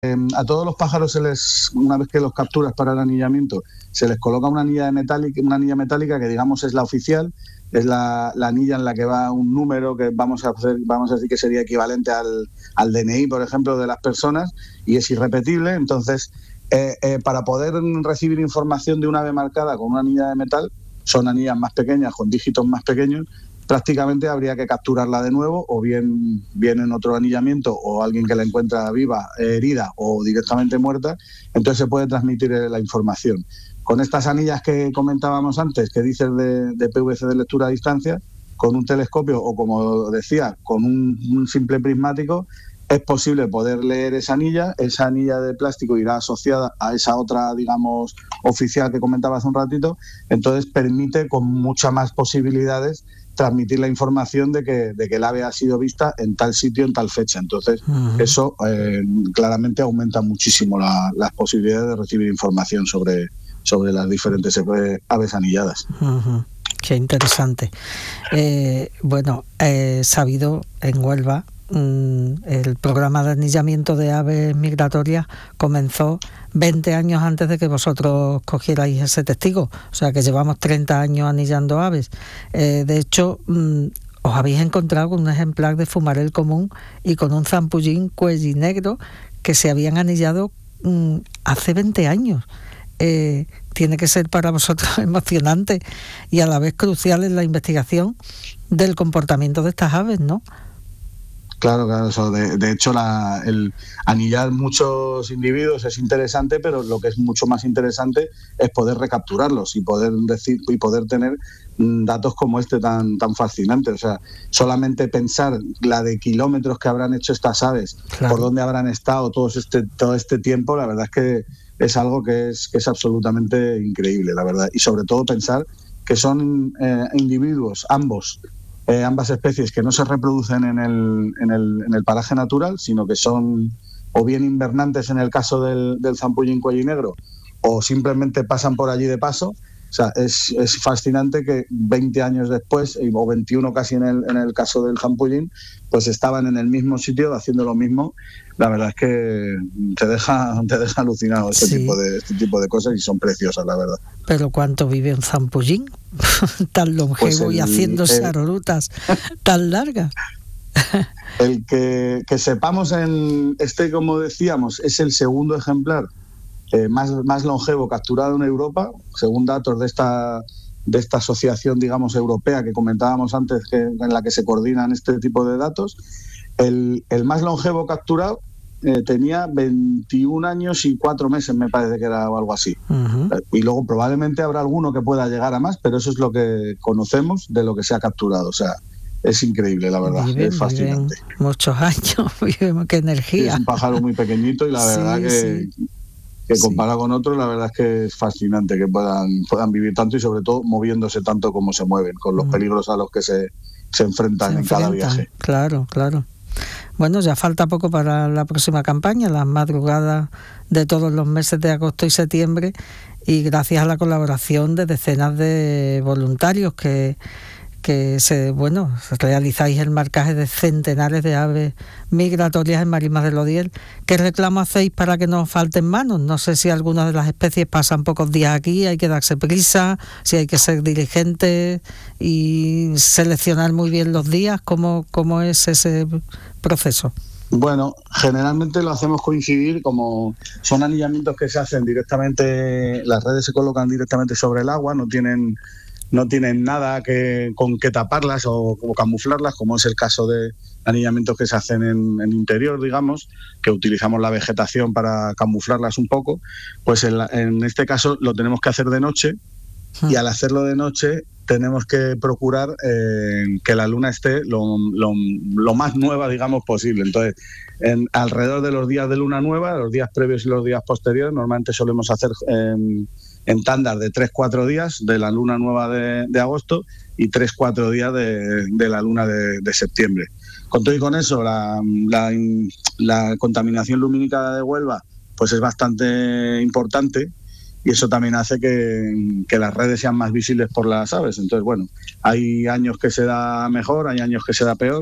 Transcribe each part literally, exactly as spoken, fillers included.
Eh, a todos los pájaros, se les, una vez que los capturas para el anillamiento, se les coloca una anilla, de metálica, una anilla metálica que digamos es la oficial, es la, la anilla en la que va un número que vamos a hacer, vamos a decir que sería equivalente al, al D N I, por ejemplo, de las personas, y es irrepetible. Entonces, eh, eh, para poder recibir información de una ave marcada con una anilla de metal, son anillas más pequeñas, con dígitos más pequeños, prácticamente habría que capturarla de nuevo, o bien, bien en otro anillamiento, o alguien que la encuentra viva, herida o directamente muerta. Entonces se puede transmitir la información. Con estas anillas que comentábamos antes, que dices de, de P V C de lectura a distancia, con un telescopio o, como decía, con un, un simple prismático, es posible poder leer esa anilla. Esa anilla de plástico irá asociada a esa otra, digamos, oficial que comentaba hace un ratito. Entonces permite con muchas más posibilidades transmitir la información de que, de que el ave ha sido vista en tal sitio, en tal fecha. Entonces, uh-huh. eso eh, claramente aumenta muchísimo la, las posibilidades de recibir información sobre, sobre las diferentes aves anilladas. Uh-huh. Qué interesante. Eh, bueno, he sabido en Huelva, el programa de anillamiento de aves migratorias comenzó veinte años antes de que vosotros cogierais ese testigo, o sea que llevamos treinta años anillando aves. Eh, de hecho, mmm, os habéis encontrado con un ejemplar de fumarel común y con un zampullín cuellinegro que se habían anillado mmm, hace veinte años. Eh, tiene que ser para vosotros emocionante y a la vez crucial en la investigación del comportamiento de estas aves, ¿no? Claro, claro, eso. De, de hecho, la, el anillar muchos individuos es interesante, pero lo que es mucho más interesante es poder recapturarlos y poder decir y poder tener datos como este tan tan fascinante. O sea, solamente pensar la de kilómetros que habrán hecho estas aves, claro, por dónde habrán estado todos este todo este tiempo, la verdad es que es algo que es que es absolutamente increíble, la verdad. Y sobre todo pensar que son eh, individuos, ambos. Eh, ambas especies que no se reproducen en el, en, el, en el paraje natural, sino que son o bien invernantes en el caso del, del zampullín cuellinegro, o simplemente pasan por allí de paso. O sea, es, es fascinante que veinte años después, o veintiuno casi en el, en el caso del zampullín, pues estaban en el mismo sitio haciendo lo mismo. La verdad es que te deja, te deja alucinado este, sí. tipo de, este tipo de cosas, y son preciosas, la verdad. ¿Pero cuánto vive un zampullín tan longevo pues el, y haciendo charutas tan largas? El que, que sepamos, en este, como decíamos, es el segundo ejemplar eh, más, más longevo capturado en Europa, según datos de esta, de esta asociación, digamos, europea que comentábamos antes, que, en la que se coordinan este tipo de datos. El, el más longevo capturado eh, tenía veintiún años y cuatro meses, me parece que era, o algo así. Uh-huh. Y luego probablemente habrá alguno que pueda llegar a más, pero eso es lo que conocemos de lo que se ha capturado. O sea, es increíble, la verdad, viven, es fascinante. Muchos años, viven, qué energía. Es un pájaro muy pequeñito y la verdad sí, que, sí. que comparado sí. con otros, la verdad es que es fascinante que puedan, puedan vivir tanto y sobre todo moviéndose tanto como se mueven, con los uh-huh. peligros a los que se, se enfrentan se en enfrentan, cada viaje. Claro, claro. Bueno, ya falta poco para la próxima campaña, las madrugadas de todos los meses de agosto y septiembre, y gracias a la colaboración de decenas de voluntarios que, que se, bueno, realizáis el marcaje de centenares de aves migratorias en marismas del Odiel. ¿Qué reclamo hacéis para que no falten manos? No sé si algunas de las especies pasan pocos días aquí, hay que darse prisa, si hay que ser diligente y seleccionar muy bien los días. ¿Cómo, cómo es ese proceso? Bueno, generalmente lo hacemos coincidir, como son anillamientos que se hacen directamente, las redes se colocan directamente sobre el agua, no tienen no tienen nada que, con que taparlas o, o camuflarlas, como es el caso de anillamientos que se hacen en, en interior, digamos, que utilizamos la vegetación para camuflarlas un poco. Pues en, la, en este caso lo tenemos que hacer de noche, y al hacerlo de noche tenemos que procurar eh, que la luna esté lo, lo, lo más nueva, digamos, posible. Entonces, en, alrededor de los días de luna nueva, los días previos y los días posteriores, normalmente solemos hacer eh, en tándar de tres cuatro días de la luna nueva de, de agosto y tres cuatro días de, de la luna de, de septiembre. Con todo y con eso, la, la, la contaminación lumínica de Huelva pues es bastante importante, y eso también hace que, que las redes sean más visibles por las aves. Entonces, bueno, hay años que se da mejor, hay años que se da peor.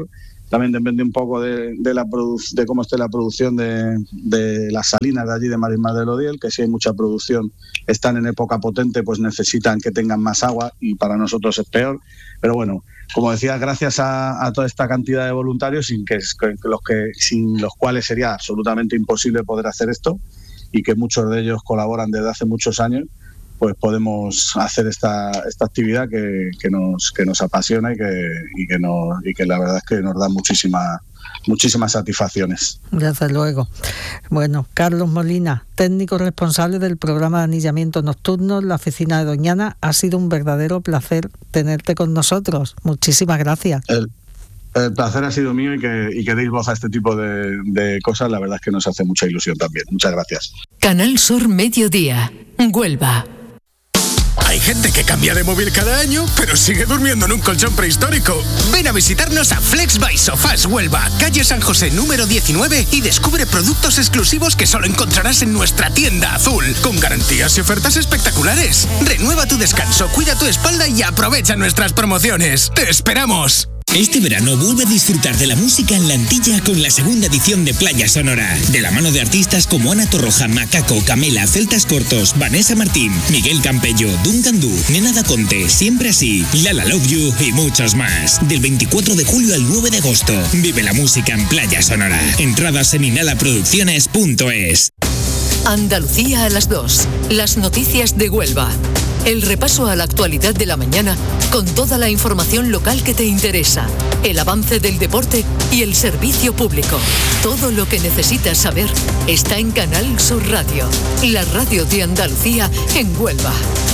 también depende un poco de, de, la produ- de cómo esté la producción de, de las salinas de allí de Marismas del Odiel, que si hay mucha producción, están en época potente, pues necesitan que tengan más agua y para nosotros es peor. Pero bueno, como decía, gracias a, a toda esta cantidad de voluntarios sin, que, que los que, sin los cuales sería absolutamente imposible poder hacer esto, y que muchos de ellos colaboran desde hace muchos años, pues podemos hacer esta esta actividad que, que nos que nos apasiona y que y que nos y que la verdad es que nos da muchísima muchísimas satisfacciones. Desde luego. Bueno, Carlos Molina, técnico responsable del programa de anillamiento nocturno en la oficina de Doñana, ha sido un verdadero placer tenerte con nosotros. Muchísimas gracias. El, el placer ha sido mío y que y que deis voz a este tipo de, de cosas, la verdad es que nos hace mucha ilusión también. Muchas gracias. Canal Sur Mediodía, Huelva. Hay gente que cambia de móvil cada año, pero sigue durmiendo en un colchón prehistórico. Ven a visitarnos a Flex by Sofás Huelva, calle San José número diecinueve, y descubre productos exclusivos que solo encontrarás en nuestra tienda azul, con garantías y ofertas espectaculares. Renueva tu descanso, cuida tu espalda y aprovecha nuestras promociones. ¡Te esperamos! Este verano vuelve a disfrutar de la música en la Antilla con la segunda edición de Playa Sonora, de la mano de artistas como Ana Torroja, Macaco, Camela, Celtas Cortos, Vanessa Martín, Miguel Campello, Duncan Du, Nena da Conte, Siempre Así, Lala Love You y muchos más. Del veinticuatro de julio al nueve de agosto, vive la música en Playa Sonora. Entradas en inhalaproducciones punto es. Andalucía a las dos. Las noticias de Huelva. El repaso a la actualidad de la mañana con toda la información local que te interesa, el avance del deporte y el servicio público. Todo lo que necesitas saber está en Canal Sur Radio, la radio de Andalucía en Huelva.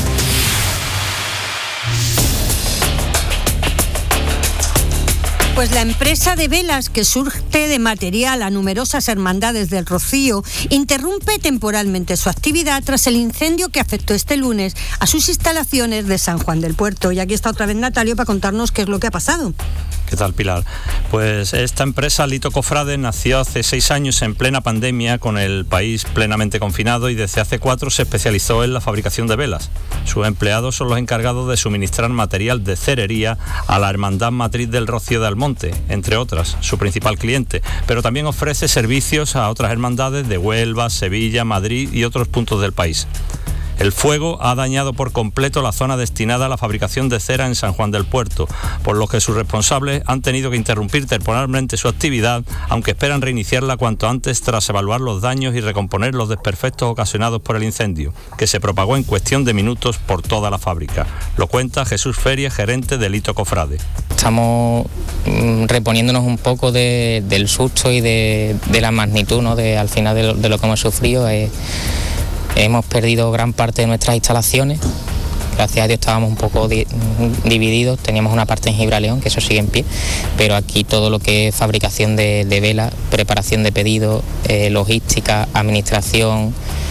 Pues la empresa de velas que surte de material a numerosas hermandades del Rocío interrumpe temporalmente su actividad tras el incendio que afectó este lunes a sus instalaciones de San Juan del Puerto. Y aquí está otra vez Natalio para contarnos qué es lo que ha pasado. ¿Qué tal, Pilar? Pues esta empresa, Lito Cofrade, nació hace seis años en plena pandemia, con el país plenamente confinado, y desde hace cuatro se especializó en la fabricación de velas. Sus empleados son los encargados de suministrar material de cerería a la Hermandad Matriz del Rocío de Almonte, entre otras, su principal cliente, pero también ofrece servicios a otras hermandades de Huelva, Sevilla, Madrid y otros puntos del país. El fuego ha dañado por completo la zona destinada a la fabricación de cera en San Juan del Puerto, por lo que sus responsables han tenido que interrumpir temporalmente su actividad, aunque esperan reiniciarla cuanto antes tras evaluar los daños y recomponer los desperfectos ocasionados por el incendio, que se propagó en cuestión de minutos por toda la fábrica. Lo cuenta Jesús Feria, gerente de Lito Cofrade. Estamos reponiéndonos un poco de, del susto y de, de la magnitud, ¿no? de, al final de lo, de lo que hemos sufrido. Eh, Hemos perdido gran parte de nuestras instalaciones. Gracias a Dios estábamos un poco di- divididos. Teníamos una parte en Gibraleón, que eso sigue en pie, pero aquí todo lo que es fabricación de, de velas, preparación de pedidos, eh, logística, administración,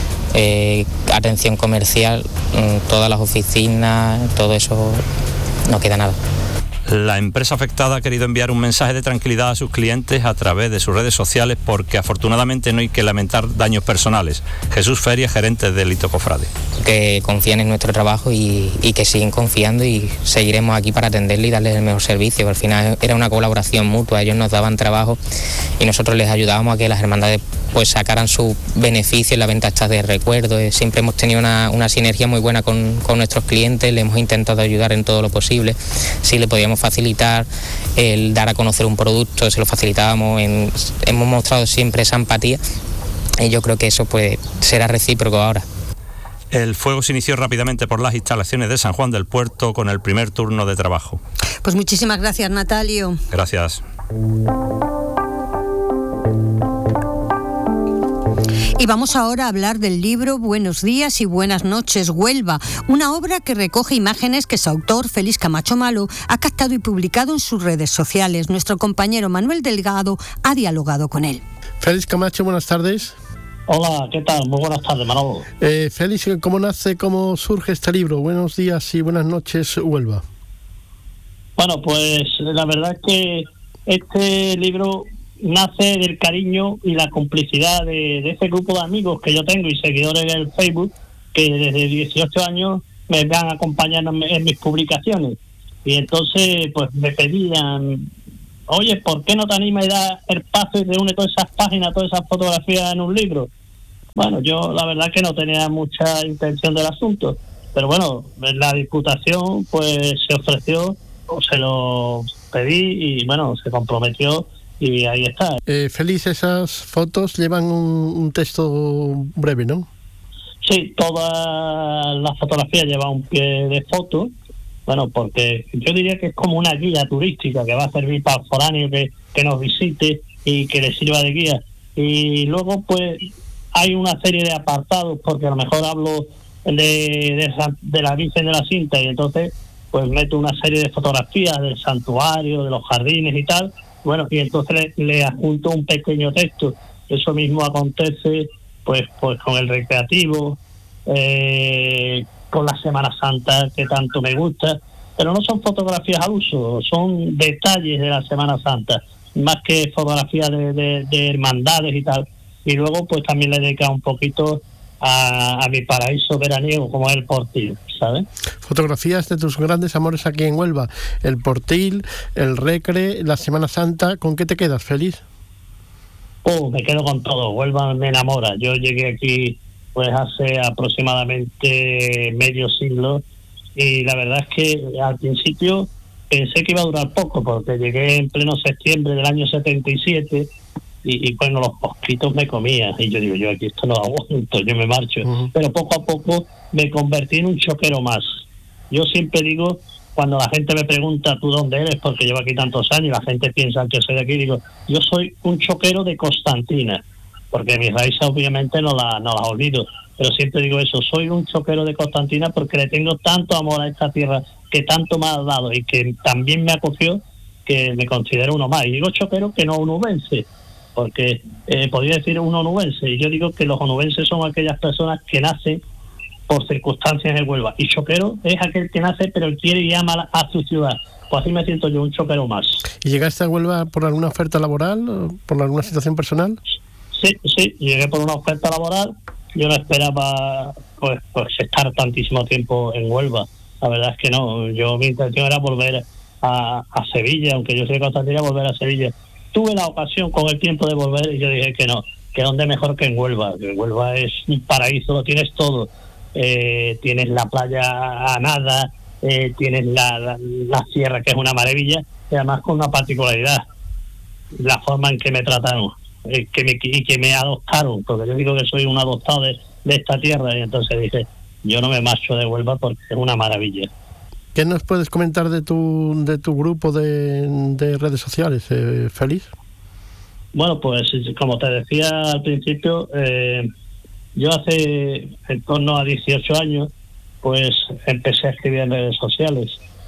eh, atención comercial, todas las oficinas, todo eso, no queda nada. La empresa afectada ha querido enviar un mensaje de tranquilidad a sus clientes a través de sus redes sociales, porque afortunadamente no hay que lamentar daños personales. Jesús Feria, gerente de Lito Cofrade. Que confían en nuestro trabajo y, y que siguen confiando, y seguiremos aquí para atenderles y darles el mejor servicio. Al final era una colaboración mutua, ellos nos daban trabajo y nosotros les ayudábamos a que las hermandades pues sacaran su beneficio en la venta de recuerdos. Siempre hemos tenido una, una sinergia muy buena con, con nuestros clientes, le hemos intentado ayudar en todo lo posible. Si le podíamos facilitar el dar a conocer un producto, se lo facilitábamos, en, hemos mostrado siempre esa empatía, y yo creo que eso pues será recíproco ahora. El fuego se inició rápidamente por las instalaciones de San Juan del Puerto con el primer turno de trabajo. Pues muchísimas gracias, Natalio. Gracias. Y vamos ahora a hablar del libro Buenos días y buenas noches, Huelva, una obra que recoge imágenes que su autor, Félix Camacho Malo, ha captado y publicado en sus redes sociales. Nuestro compañero Manuel Delgado ha dialogado con él. Félix Camacho, buenas tardes. Hola, ¿qué tal? Muy buenas tardes, Manolo. Eh, Félix, ¿cómo nace, cómo surge este libro? Buenos días y buenas noches, Huelva. Bueno, pues la verdad es que este libro nace del cariño y la complicidad de, de ese grupo de amigos que yo tengo y seguidores en el Facebook, que desde dieciocho años me van acompañando en mis publicaciones. Y entonces pues me pedían oye, ¿por qué no te animas y das el paso y reúne todas esas páginas, todas esas fotografías en un libro? Bueno, yo la verdad que no tenía mucha intención del asunto, pero bueno, la Diputación pues se ofreció, o se lo pedí y bueno, se comprometió y ahí está. Eh, Félix, esas fotos llevan un, un texto breve, ¿no? Sí, todas las fotografías llevan un pie de foto, bueno, porque yo diría que es como una guía turística que va a servir para el foráneo que, que nos visite y que le sirva de guía. Y luego pues hay una serie de apartados, porque a lo mejor hablo de, de, de la Virgen de la Cinta y entonces pues meto una serie de fotografías del santuario, de los jardines y tal, bueno, y entonces le, le adjunto un pequeño texto. Eso mismo acontece pues pues con el recreativo, eh, con la Semana Santa que tanto me gusta, pero no son fotografías al uso, son detalles de la Semana Santa, más que fotografías de, de, de hermandades y tal. Y luego pues también le dedica un poquito a, a mi paraíso veraniego, como es el Portil, ¿sabes? Fotografías de tus grandes amores aquí en Huelva, el Portil, el Recre, la Semana Santa. ¿Con qué te quedas, Félix? Oh, me quedo con todo. Huelva me enamora. Yo llegué aquí pues hace aproximadamente medio siglo y la verdad es que al principio pensé que iba a durar poco, porque llegué en pleno septiembre del año setenta y siete y, y bueno, los mosquitos me comían y yo digo, yo aquí esto no aguanto, yo me marcho. Uh-huh. Pero poco a poco me convertí en un choquero más. Yo siempre digo, cuando la gente me pregunta tú dónde eres, porque llevo aquí tantos años y la gente piensa que soy de aquí, digo, yo soy un choquero de Constantina, porque mis raíces obviamente no las no las olvido, pero siempre digo eso, soy un choquero de Constantina porque le tengo tanto amor a esta tierra que tanto me ha dado y que también me acogió, que me considero uno más. Y digo choquero que no onubense, porque eh, podría decir un onubense, y yo digo que los onubenses son aquellas personas que nacen por circunstancias en Huelva, y choquero es aquel que nace pero quiere y ama a su ciudad. Pues así me siento yo, un choquero más. ¿Y llegaste a Huelva por alguna oferta laboral o por alguna situación personal? Sí, sí, llegué por una oferta laboral. Yo no esperaba pues, pues estar tantísimo tiempo en Huelva. La verdad es que no. Yo mi intención era volver a, a Sevilla, aunque yo soy de Constantina, volver a Sevilla. Tuve la ocasión con el tiempo de volver y yo dije que no, que dónde mejor que en Huelva. Que Huelva es un paraíso, lo tienes todo. Eh, tienes la playa a nada, eh, tienes la, la, la sierra, que es una maravilla, y además con una particularidad, la forma en que me trataron, eh, que me, y que me adoptaron, porque yo digo que soy un adoptado de, de esta tierra, y entonces dije, yo no me marcho de Huelva porque es una maravilla. ¿Qué nos puedes comentar de tu de tu grupo de, de redes sociales, eh, Félix? Bueno, pues como te decía al principio, eh, yo hace en torno a dieciocho años, pues empecé a escribir en redes sociales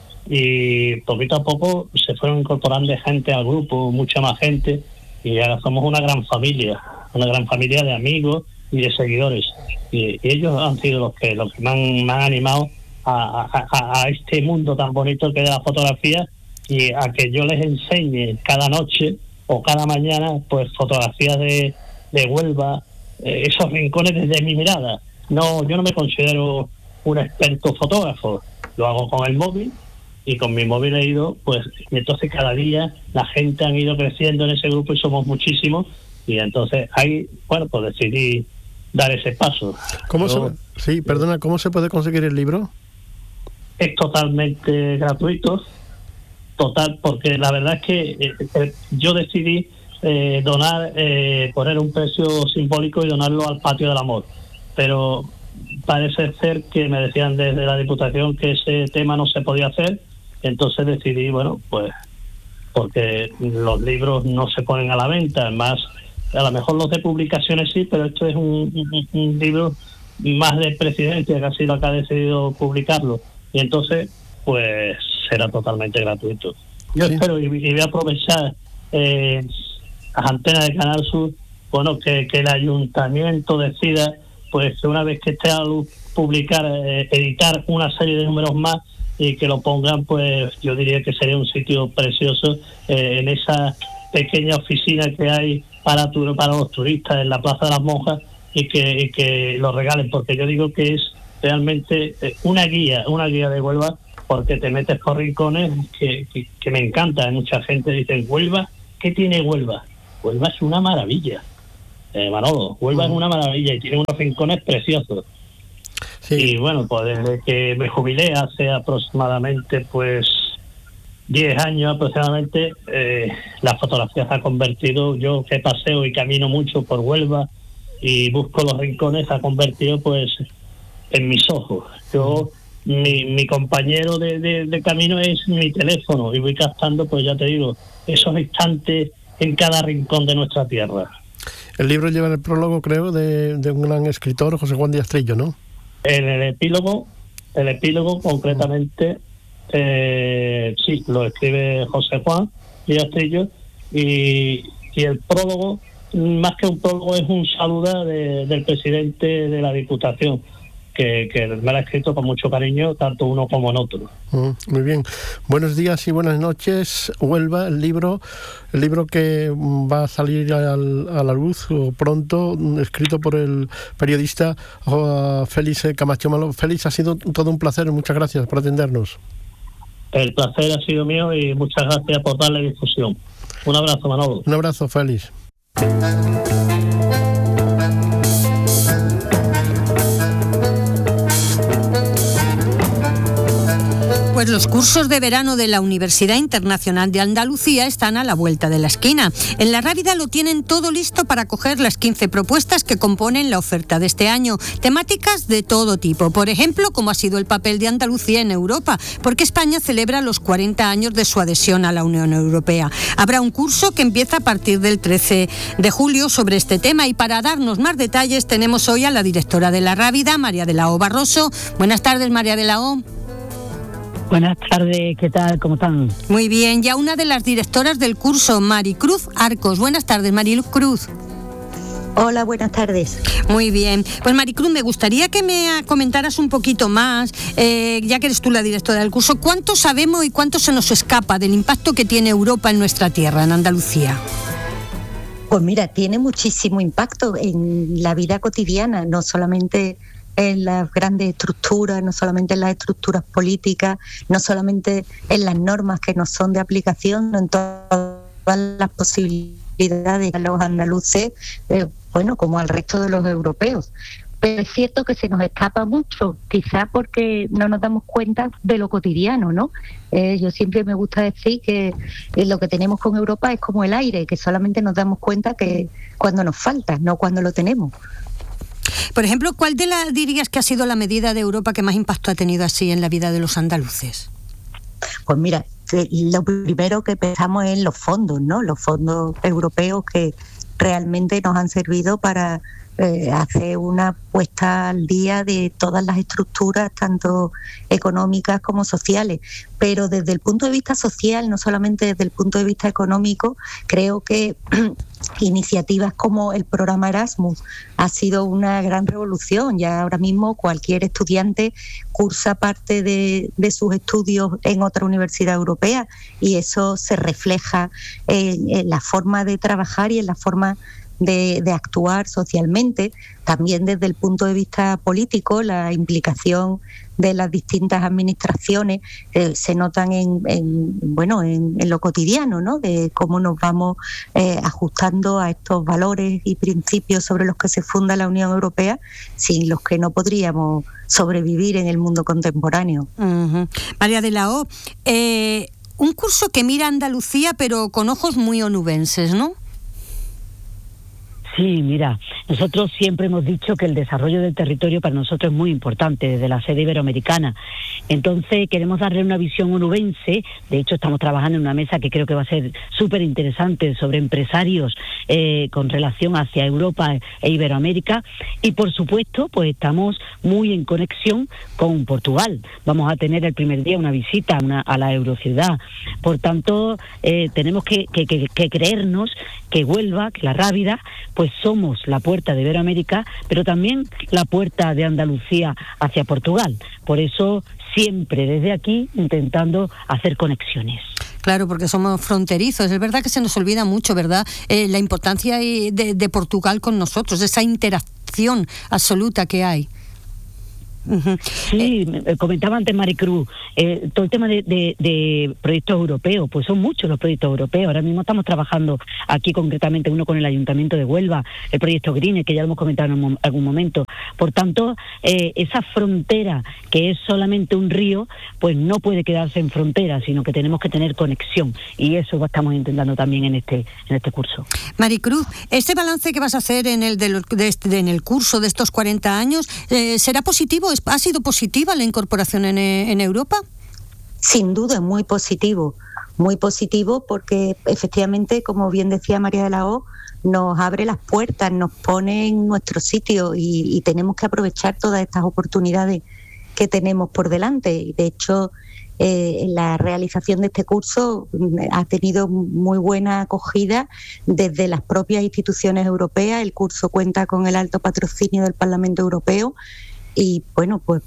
y poquito a poco se fueron incorporando gente al grupo, mucha más gente, y ahora somos una gran familia, una gran familia de amigos y de seguidores. Y, y ellos han sido los que los que me han, me han animado a, a, a este mundo tan bonito que es la fotografía, y a que yo les enseñe cada noche o cada mañana pues fotografías de, de Huelva, eh, esos rincones desde mi mirada. No, yo no me considero un experto fotógrafo, lo hago con el móvil, y con mi móvil he ido, pues, y entonces cada día la gente han ido creciendo en ese grupo y somos muchísimos, y entonces ahí, bueno, pues decidí dar ese paso. ¿Cómo Yo, se, sí, perdona, ¿cómo se puede conseguir el libro? Es totalmente gratuito, total, porque la verdad es que eh, eh, yo decidí eh, donar, eh, poner un precio simbólico y donarlo al Patio del Amor, pero parece ser que me decían desde la Diputación que ese tema no se podía hacer, entonces decidí, bueno, pues porque los libros no se ponen a la venta, además a lo mejor los de publicaciones sí, pero esto es un, un, un libro más de presidencia, que ha sido acá decidido publicarlo, y entonces pues será totalmente gratuito. Yo sí espero y, y voy a aprovechar eh, las antenas de Canal Sur, bueno, que, que el ayuntamiento decida pues que una vez que esté a luz publicar, eh, editar una serie de números más y que lo pongan, pues yo diría que sería un sitio precioso eh, en esa pequeña oficina que hay para para los turistas en la Plaza de las Monjas, y que, y que lo regalen, porque yo digo que es realmente una guía, una guía de Huelva porque te metes por rincones que, que, que me encanta. Mucha gente dice, Huelva, ¿qué tiene Huelva? Huelva es una maravilla, eh, Manolo. Huelva uh-huh. es una maravilla y tiene unos rincones preciosos. Sí. Y bueno, pues desde que me jubilé hace aproximadamente pues diez años aproximadamente, eh, la fotografía se ha convertido, yo que paseo y camino mucho por Huelva y busco los rincones, se ha convertido pues en mis ojos. Yo, mi, mi compañero de, de, de camino es mi teléfono y voy captando, pues ya te digo, esos instantes en cada rincón de nuestra tierra. El libro lleva el prólogo, creo, de, de un gran escritor, José Juan Díaz Trillo, ¿no? En el epílogo, el epílogo concretamente, eh, sí, lo escribe José Juan Díaz Trillo, y, y el prólogo, más que un prólogo, es un saludo de, del presidente de la Diputación, que, que me lo ha escrito con mucho cariño, tanto uno como en otro. Mm, muy bien. Buenos días y buenas noches, Huelva, el libro, el libro que va a salir al, a la luz pronto, escrito por el periodista uh, Félix Camacho Malo. Félix, ha sido todo un placer, muchas gracias por atendernos. El placer ha sido mío y muchas gracias por darle difusión. Un abrazo, Manolo. Un abrazo, Félix. Pues los cursos de verano de la Universidad Internacional de Andalucía están a la vuelta de la esquina. En La Rábida lo tienen todo listo para acoger las quince propuestas que componen la oferta de este año. Temáticas de todo tipo. Por ejemplo, cómo ha sido el papel de Andalucía en Europa, porque España celebra los cuarenta años de su adhesión a la Unión Europea. Habrá un curso que empieza a partir del trece de julio sobre este tema, y para darnos más detalles tenemos hoy a la directora de La Rábida, María de la O Barroso. Buenas tardes, María de la O. Buenas tardes, ¿qué tal? ¿Cómo están? Muy bien, ya una de las directoras del curso, Maricruz Arcos. Buenas tardes, Maricruz. Hola, buenas tardes. Muy bien. Pues Maricruz, me gustaría que me comentaras un poquito más, eh, ya que eres tú la directora del curso, ¿cuánto sabemos y cuánto se nos escapa del impacto que tiene Europa en nuestra tierra, en Andalucía? Pues mira, tiene muchísimo impacto en la vida cotidiana, no solamente en las grandes estructuras, no solamente en las estructuras políticas, no solamente en las normas que nos son de aplicación, en todas las posibilidades a los andaluces, eh, bueno, como al resto de los europeos. Pero es cierto que se nos escapa mucho, quizá porque no nos damos cuenta de lo cotidiano, ¿no? Eh, yo siempre me gusta decir que eh, lo que tenemos con Europa es como el aire, que solamente nos damos cuenta que cuando nos falta, no cuando lo tenemos. Por ejemplo, ¿cuál de las dirías que ha sido la medida de Europa que más impacto ha tenido así en la vida de los andaluces? Pues mira, lo primero que pensamos es en los fondos, ¿no? Los fondos europeos que realmente nos han servido para eh, hacer una puesta al día de todas las estructuras, tanto económicas como sociales. Pero desde el punto de vista social, no solamente desde el punto de vista económico, creo que iniciativas como el programa Erasmus ha sido una gran revolución. Ya ahora mismo cualquier estudiante cursa parte de, de sus estudios en otra universidad europea, y eso se refleja en, en la forma de trabajar y en la forma de, de actuar socialmente. También desde el punto de vista político, la implicación de las distintas administraciones eh, se notan en, en bueno en, en lo cotidiano, ¿no? De cómo nos vamos eh, ajustando a estos valores y principios sobre los que se funda la Unión Europea, sin los que no podríamos sobrevivir en el mundo contemporáneo. Uh-huh. María de la O, eh, un curso que mira Andalucía pero con ojos muy onubenses, ¿no? Sí, mira, nosotros siempre hemos dicho que el desarrollo del territorio para nosotros es muy importante, desde la sede iberoamericana. Entonces queremos darle una visión onubense. De hecho, estamos trabajando en una mesa que creo que va a ser súper interesante sobre empresarios eh, con relación hacia Europa e Iberoamérica. Y por supuesto, pues estamos muy en conexión con Portugal. Vamos a tener el primer día una visita una, a la Eurociudad. Por tanto, eh, tenemos que, que, que, que creernos que Huelva, que La Rábida, pues somos la puerta de Iberoamérica, pero también la puerta de Andalucía hacia Portugal. Por eso siempre desde aquí intentando hacer conexiones. Claro, porque somos fronterizos. Es verdad que se nos olvida mucho, ¿verdad? Eh, la importancia de, de Portugal con nosotros, esa interacción absoluta que hay. Uh-huh. Sí, eh, comentaba antes Maricruz, eh, todo el tema de, de, de proyectos europeos, pues son muchos los proyectos europeos. Ahora mismo estamos trabajando aquí concretamente uno con el Ayuntamiento de Huelva, el proyecto Green, que ya lo hemos comentado en un, algún momento. Por tanto, eh, esa frontera que es solamente un río, pues no puede quedarse en frontera, sino que tenemos que tener conexión, y eso estamos intentando también en este en este curso. Maricruz, este balance que vas a hacer en el de, los, de este, en el curso de estos cuarenta años, eh, ¿será positivo? ¿Ha sido positiva la incorporación en, en Europa? Sin duda, es muy positivo, muy positivo porque efectivamente, como bien decía María de la O, nos abre las puertas, nos pone en nuestro sitio y, y tenemos que aprovechar todas estas oportunidades que tenemos por delante. De hecho, eh, la realización de este curso ha tenido muy buena acogida desde las propias instituciones europeas. El curso cuenta con el alto patrocinio del Parlamento Europeo y, bueno, pues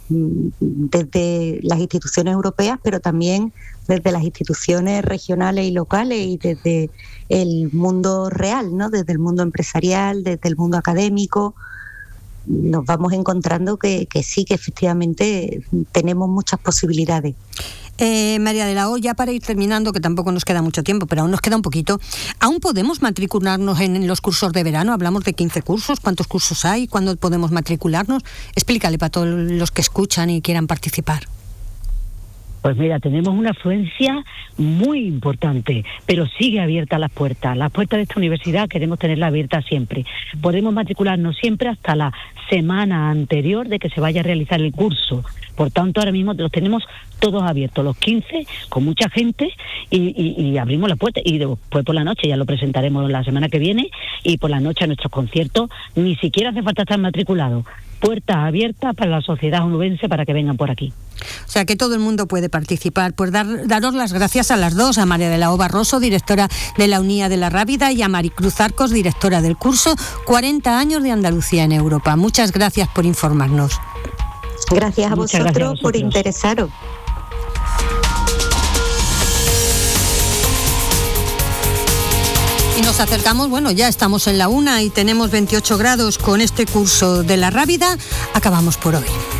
desde las instituciones europeas, pero también desde las instituciones regionales y locales y desde el mundo real, ¿no? Desde el mundo empresarial, desde el mundo académico. Nos vamos encontrando que, que sí, que efectivamente tenemos muchas posibilidades. Eh, María de la O, ya para ir terminando, que tampoco nos queda mucho tiempo, pero aún nos queda un poquito, ¿aún podemos matricularnos en, en los cursos de verano? Hablamos de quince cursos, ¿cuántos cursos hay? ¿Cuándo podemos matricularnos? Explícale para todos los que escuchan y quieran participar. Pues mira, tenemos una afluencia muy importante, pero sigue abiertas las puertas. Las puertas de esta universidad queremos tenerla abierta siempre. Podemos matricularnos siempre hasta la semana anterior de que se vaya a realizar el curso. Por tanto, ahora mismo los tenemos todos abiertos, los quince, con mucha gente, y, y, y abrimos la puerta. Y después por la noche, ya lo presentaremos la semana que viene, y por la noche a nuestros conciertos, ni siquiera hace falta estar matriculado. Puertas abiertas para la sociedad onubense para que vengan por aquí. O sea, que todo el mundo puede participar. Pues dar, daros las gracias a las dos, a María de la O Barroso, directora de la Unía de la Rábida, y a Maricruz Arcos, directora del curso cuarenta años de Andalucía en Europa. Muchas gracias por informarnos. Gracias a vosotros, gracias a vosotros por interesaros. Y nos acercamos, bueno, ya estamos en la una y tenemos veintiocho grados con este curso de la Rábida. Acabamos por hoy.